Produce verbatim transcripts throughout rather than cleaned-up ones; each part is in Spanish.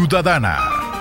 ciudadana.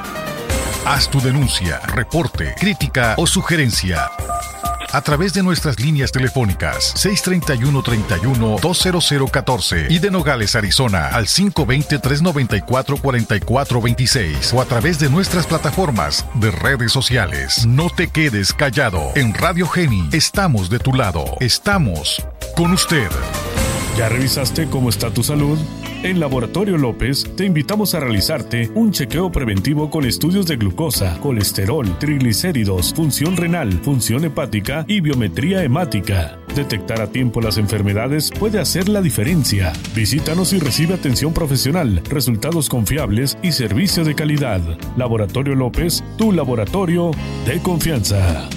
Haz tu denuncia, reporte, crítica o sugerencia a través de nuestras líneas telefónicas seis treinta y uno, treinta y uno, dos cero cero catorce y de Nogales, Arizona al cinco veinte, trescientos noventa y cuatro, cuarenta y cuatro veintiséis o a través de nuestras plataformas de redes sociales. No te quedes callado. En Radio Geni estamos de tu lado. Estamos con usted. ¿Ya revisaste cómo está tu salud? En Laboratorio López te invitamos a realizarte un chequeo preventivo con estudios de glucosa, colesterol, triglicéridos, función renal, función hepática y biometría hemática. Detectar a tiempo las enfermedades puede hacer la diferencia. Visítanos y recibe atención profesional, resultados confiables y servicio de calidad. Laboratorio López, tu laboratorio de confianza.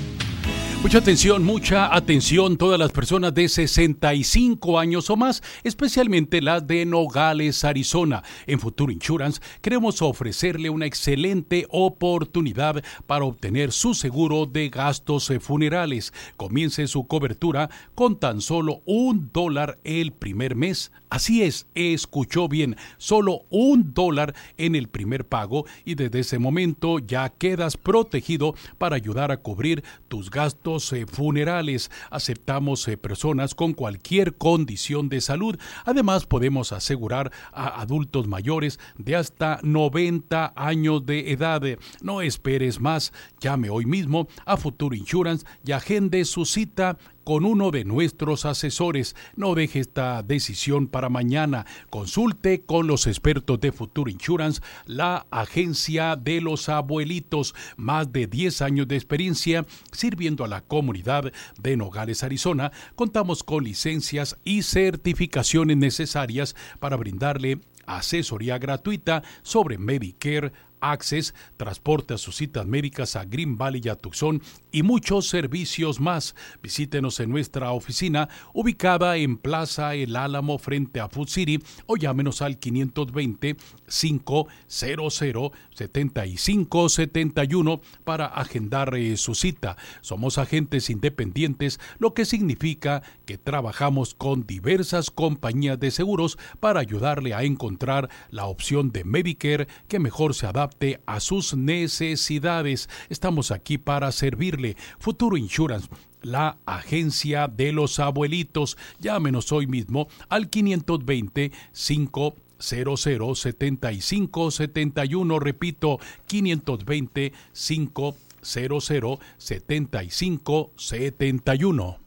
Mucha atención, mucha atención todas las personas de sesenta y cinco años o más, especialmente las de Nogales, Arizona. En Future Insurance queremos ofrecerle una excelente oportunidad para obtener su seguro de gastos funerales. Comience su cobertura con tan solo un dólar el primer mes. Así es, escuchó bien, solo un dólar en el primer pago y desde ese momento ya quedas protegido para ayudar a cubrir tus gastos eh, funerales. Aceptamos eh, personas con cualquier condición de salud. Además, podemos asegurar a adultos mayores de hasta noventa años de edad. No esperes más, llame hoy mismo a Future Insurance y agende su cita con uno de nuestros asesores. No deje esta decisión para mañana. Consulte con los expertos de Future Insurance, la agencia de los abuelitos. Más de diez años de experiencia sirviendo a la comunidad de Nogales, Arizona. Contamos con licencias y certificaciones necesarias para brindarle asesoría gratuita sobre Medicare, Access, transporte a sus citas médicas a Green Valley y a Tucson y muchos servicios más. Visítenos en nuestra oficina ubicada en Plaza El Álamo frente a Food City o llámenos al quinientos veinte, cinco cero cero, setenta y cinco setenta y uno para agendar eh, su cita. Somos agentes independientes, lo que significa que trabajamos con diversas compañías de seguros para ayudarle a encontrar la opción de Medicare que mejor se adapte a sus necesidades. Estamos aquí para servirle. Future Insurance, la agencia de los abuelitos. Llámenos hoy mismo al quinientos veinte, cinco cero cero, setenta y cinco setenta y uno. Repito, quinientos veinte, cinco cero cero, setenta y cinco setenta y uno.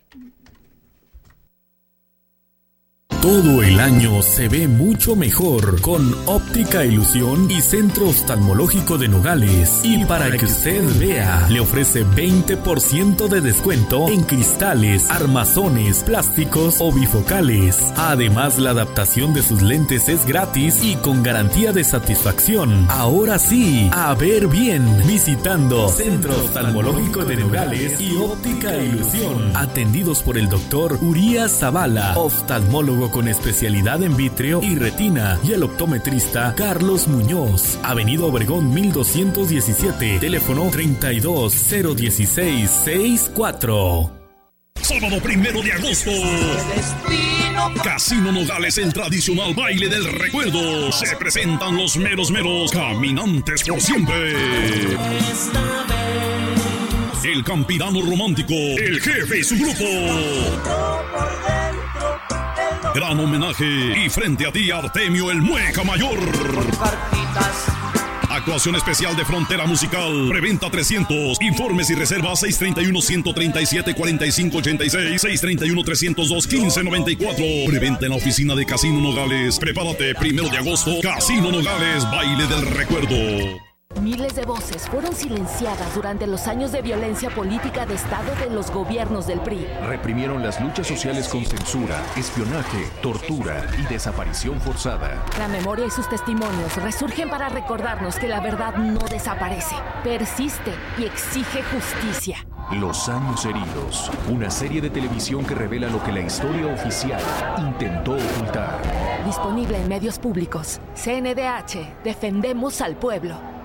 Todo el año se ve mucho mejor con Óptica Ilusión y Centro Oftalmológico de Nogales. Y para que usted vea, le ofrece veinte por ciento de descuento en cristales, armazones, plásticos o bifocales. Además, la adaptación de sus lentes es gratis y con garantía de satisfacción. Ahora sí, a ver bien, visitando Centro Oftalmológico de Nogales y Óptica Ilusión. Atendidos por el doctor Urias Zavala, oftalmólogo con especialidad en vítreo y retina, y el optometrista Carlos Muñoz. Avenida Obregón mil doscientos diecisiete, teléfono treinta y dos, cero dieciséis, sesenta y cuatro. Sábado primero de agosto, Casino Nogales, el tradicional baile del recuerdo. Se presentan los meros meros caminantes por siempre. El Campirano Romántico, el jefe y su grupo. Gran homenaje y frente a ti Artemio el Mueca Mayor. Actuación especial de Frontera Musical. Preventa trescientos. Informes y reservas seis treinta y uno, ciento treinta y siete, cuarenta y cinco ochenta y seis, seis treinta y uno, trescientos dos, quince noventa y cuatro. Preventa en la oficina de Casino Nogales. Prepárate, primero de agosto, Casino Nogales, baile del recuerdo. Miles de voces fueron silenciadas durante los años de violencia política de Estado de los gobiernos del P R I. Reprimieron las luchas sociales con censura, espionaje, tortura y desaparición forzada. La memoria y sus testimonios resurgen para recordarnos que la verdad no desaparece, persiste y exige justicia. Los años heridos, una serie de televisión que revela lo que la historia oficial intentó ocultar. Disponible en medios públicos. C N D H, defendemos al pueblo.